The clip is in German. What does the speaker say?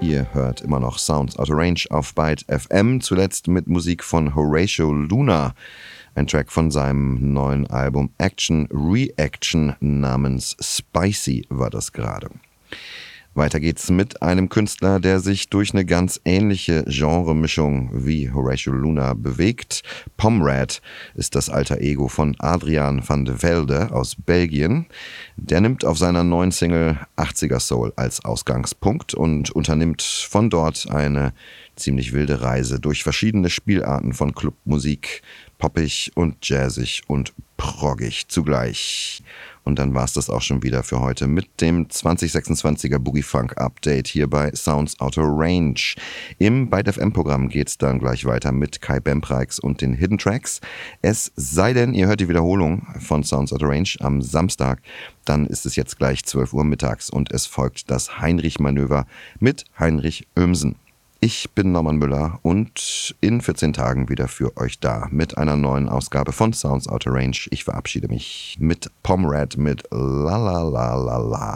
Ihr hört immer noch Sounds Out of Range auf Byte FM, zuletzt mit Musik von Horatio Luna. Ein Track von seinem neuen Album Action Reaction namens Spicy war das gerade. Weiter geht's mit einem Künstler, der sich durch eine ganz ähnliche Genremischung wie Horatio Luna bewegt. Pomrad ist das alter Ego von Adriaan van de Velde aus Belgien. Der nimmt auf seiner neuen Single 80er Soul als Ausgangspunkt und unternimmt von dort eine ziemlich wilde Reise durch verschiedene Spielarten von Clubmusik, poppig und jazzig und proggig zugleich. Und dann war es das auch schon wieder für heute mit dem 2026er Boogie Funk Update hier bei Sounds Out of Range. Im Byte FM Programm geht es dann gleich weiter mit Kai Bempreix und den Hidden Tracks. Es sei denn, ihr hört die Wiederholung von Sounds Out of Range am Samstag, dann ist es jetzt gleich 12 Uhr mittags und es folgt das Heinrich-Manöver mit Heinrich Ömsen. Ich bin Norman Müller und in 14 Tagen wieder für euch da mit einer neuen Ausgabe von Sounds Out of Range. Ich verabschiede mich mit Pomrad mit La La La La La.